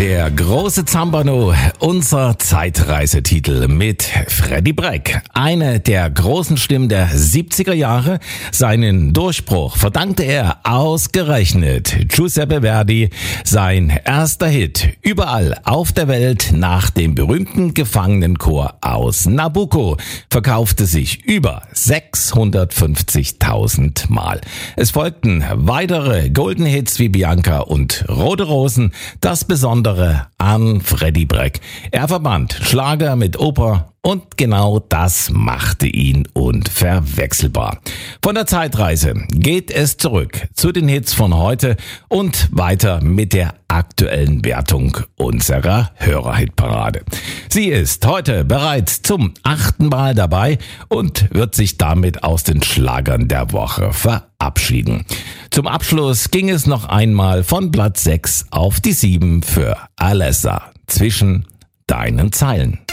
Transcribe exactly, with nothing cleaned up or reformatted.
Der große Zampano, unser Zeitreisetitel mit Freddie Breck. Eine der großen Stimmen der siebziger Jahre. Seinen Durchbruch verdankte er ausgerechnet Giuseppe Verdi. Sein erster Hit überall auf der Welt nach dem berühmten Gefangenenchor aus Nabucco verkaufte sich über sechshundertfünfzigtausend Mal. Es folgten weitere Golden Hits wie Bianca und Rote Rosen. Das Besondere an Freddie Breck: er verband Schlager mit Oper und genau das machte ihn unverwechselbar. Von der Zeitreise geht es zurück zu den Hits von heute und weiter mit der aktuellen Wertung unserer Hörerhitparade. Sie ist heute bereits zum achten Mal dabei und wird sich damit aus den Schlagern der Woche verabschieden. Zum Abschluss ging es noch einmal von Platz sechs auf die sieben für Alessa, Zwischen deinen Zeilen.